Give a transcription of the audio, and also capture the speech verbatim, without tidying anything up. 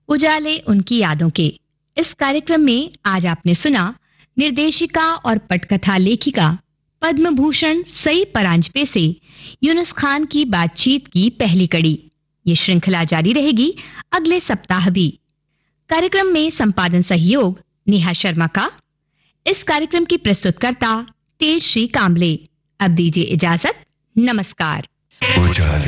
उजाले उनकी यादों के। इस कार्यक्रम में आज आपने सुना निर्देशिका और पटकथा लेखिका पद्म भूषण सई परांजपे से यूनुस खान की बातचीत की पहली कड़ी। ये श्रृंखला जारी रहेगी अगले सप्ताह भी। कार्यक्रम में संपादन सहयोग नेहा शर्मा का। इस कार्यक्रम की प्रस्तुतकर्ता तेजश्री कांबले। अब दीजिए इजाजत। नमस्कार। उजाले